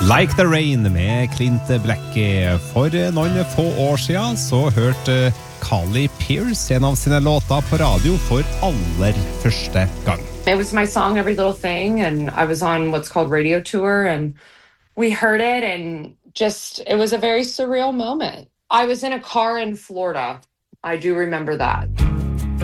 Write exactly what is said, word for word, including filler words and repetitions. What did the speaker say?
Like the Rain med Clint Blackie. For noen få år siden så hørte Carly Pearce en av sine låter på radio for aller første gang. It was my song Every Little Thing, and I was on what's called Radio Tour, and we heard it, and just it was a very surreal moment. I was in a car in Florida. I do remember that.